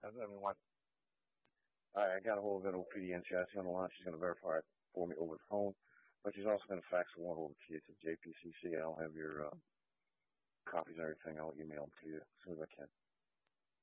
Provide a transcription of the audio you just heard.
Everyone. I got a hold of NOPD NCIC on the line. She's going to verify it for me over the phone, but she's also going to fax a warrant over to you to JPCC. I'll have your copies and everything. I'll email them to you as soon as I can.